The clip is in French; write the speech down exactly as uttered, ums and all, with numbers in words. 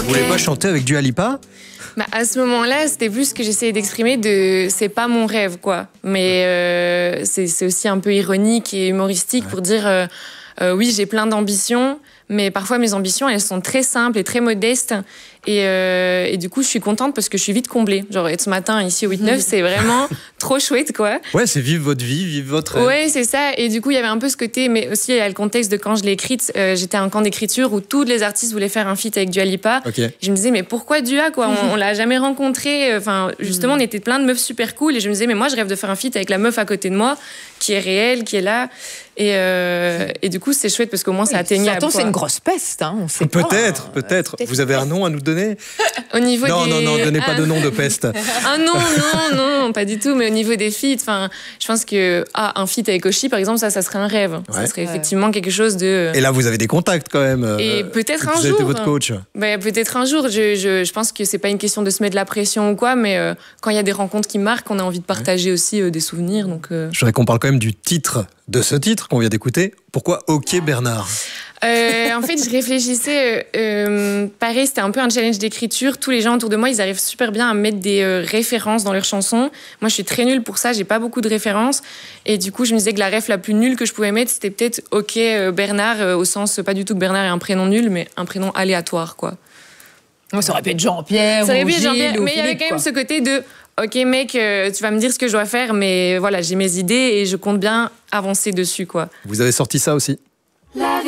voulez pas chanter avec Dua Lipa? Bah, à ce moment-là, c'était plus ce que j'essayais d'exprimer de c'est pas mon rêve, quoi. Mais euh, c'est aussi un peu ironique et humoristique ouais. pour dire euh, euh, oui, j'ai plein d'ambitions, mais parfois mes ambitions, elles sont très simples et très modestes. Et, euh, et du coup, je suis contente parce que je suis vite comblée. Genre, être ce matin ici au huit neuf, c'est vraiment trop chouette, quoi. Ouais, c'est vivre votre vie, vivre votre rêve. Ouais, c'est ça. Et du coup, il y avait un peu ce côté, mais aussi il y a le contexte de quand je l'ai écrite. Euh, J'étais à un camp d'écriture où tous les artistes voulaient faire un feat avec Dua Lipa. Okay. Je me disais, mais pourquoi Dua, quoi? On, on l'a jamais rencontré. Enfin, justement, on était plein de meufs super cool. Et je me disais, mais moi, je rêve de faire un feat avec la meuf à côté de moi, qui est réelle, qui est là. Et, euh, et du coup, c'est chouette parce qu'au moins, c'est oui, atteignable. Pourtant, c'est une grosse peste, hein. Peut-être, peut-être. Peut Vous avez un nom à nous donner? Au niveau non, des... non, non, donnez pas ah. de nom de peste. Ah non, non, non, pas du tout. Mais au niveau des feats, enfin, je pense que ah, un feat avec Oshi, par exemple, ça, ça serait un rêve. Ouais. Ça serait effectivement quelque chose de. Et là, vous avez des contacts quand même. Et peut-être un vous jour. Vous êtes votre coach. Bah, peut-être un jour. Je, je, je pense que c'est pas une question de se mettre de la pression ou quoi, mais euh, quand il y a des rencontres qui marquent, on a envie de partager ouais. aussi euh, des souvenirs. Donc. Euh... Je voudrais qu'on parle quand même du titre de ce titre qu'on vient d'écouter. Pourquoi OK Bernard? Euh, en fait, je réfléchissais. Euh, euh, pareil, c'était un peu un challenge d'écriture. Tous les gens autour de moi, ils arrivent super bien à mettre des euh, références dans leurs chansons. Moi, je suis très nulle pour ça. J'ai pas beaucoup de références. Et du coup, je me disais que la ref la plus nulle que je pouvais mettre, c'était peut-être OK euh, Bernard, euh, au sens pas du tout que Bernard est un prénom nul, mais un prénom aléatoire, quoi. Oh, ça aurait pu être Jean-Pierre. Ça aurait pu être Jean-Pierre, mais il y avait Philippe, quand même quoi. ce côté de. Ok mec, euh, tu vas me dire ce que je dois faire, mais voilà, j'ai mes idées et je compte bien avancer dessus, quoi. Vous avez sorti ça aussi?